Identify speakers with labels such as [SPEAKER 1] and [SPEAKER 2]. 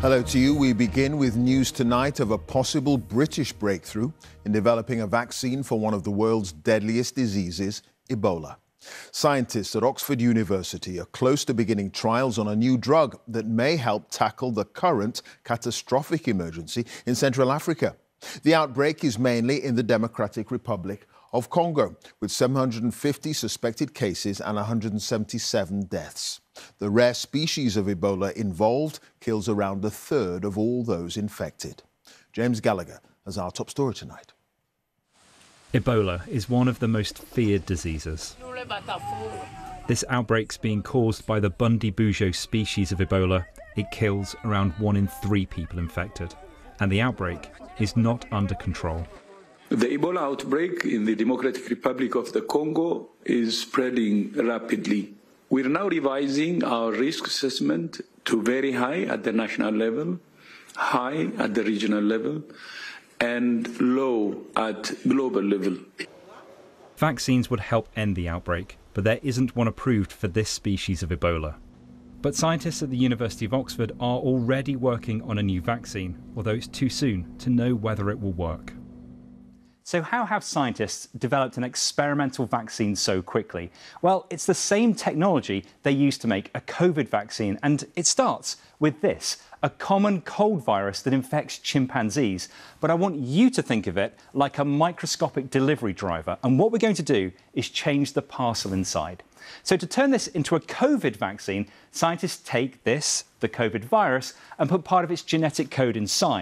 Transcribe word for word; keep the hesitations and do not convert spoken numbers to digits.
[SPEAKER 1] Hello to you. We begin with news tonight of a possible British breakthrough in developing a vaccine for one of the world's deadliest diseases, Ebola. Scientists at Oxford University are close to beginning trials on a new drug that may help tackle the current catastrophic emergency in Central Africa. The outbreak is mainly in the Democratic Republic of Congo, with seven hundred fifty suspected cases and one hundred seventy-seven deaths. The rare species of Ebola involved kills around a third of all those infected. James Gallagher has our top story tonight.
[SPEAKER 2] Ebola is one of the most feared diseases. This outbreak's being caused by the Bundibugyo species of Ebola. It kills around one in three people infected, and the outbreak is not under control.
[SPEAKER 3] The Ebola outbreak in the Democratic Republic of the Congo is spreading rapidly. We're now revising our risk assessment to very high at the national level, high at the regional level, and low at global level.
[SPEAKER 2] Vaccines would help end the outbreak, but there isn't one approved for this species of Ebola. But scientists at the University of Oxford are already working on a new vaccine, although it's too soon to know whether it will work.
[SPEAKER 4] So how have scientists developed an experimental vaccine so quickly? Well, it's the same technology they used to make a COVID vaccine, and it starts with this, a common cold virus that infects chimpanzees. But I want you to think of it like a microscopic delivery driver, and what we're going to do is change the parcel inside. So to turn this into a COVID vaccine, scientists take this, the COVID virus, and put part of its genetic code inside.